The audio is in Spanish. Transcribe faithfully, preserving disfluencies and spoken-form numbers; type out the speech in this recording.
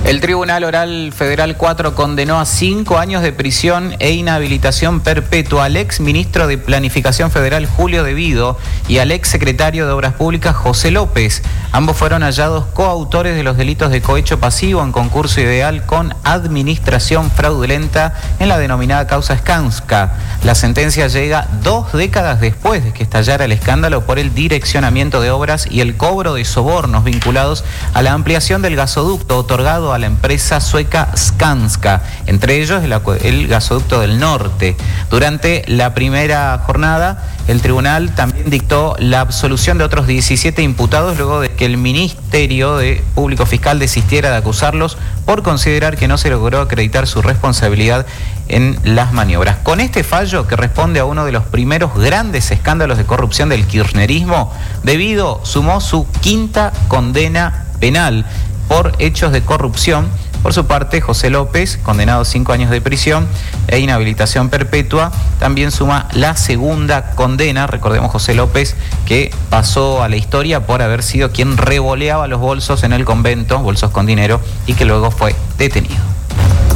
El Tribunal Oral Federal cuatro condenó a cinco años de prisión e inhabilitación perpetua al ex ministro de Planificación Federal Julio De Vido y al ex secretario de Obras Públicas José López. Ambos fueron hallados coautores de los delitos de cohecho pasivo en concurso ideal con administración fraudulenta en la denominada causa Skanska. La sentencia llega dos décadas después de que estallara el escándalo por el direccionamiento de obras y el cobro de sobornos vinculados a la ampliación del gasoducto otorgado a la empresa sueca Skanska, entre ellos el, el gasoducto del norte. Durante la primera jornada, el tribunal también dictó la absolución de otros diecisiete imputados luego de que el Ministerio de Público Fiscal desistiera de acusarlos por considerar que no se logró acreditar su responsabilidad en las maniobras. Con este fallo, que responde a uno de los primeros grandes escándalos de corrupción del kirchnerismo, De Vido sumó su quinta condena penal por hechos de corrupción. Por su parte, José López, condenado a cinco años de prisión e inhabilitación perpetua, también suma la segunda condena. Recordemos, José López, que pasó a la historia por haber sido quien revoleaba los bolsos en el convento, bolsos con dinero, y que luego fue detenido.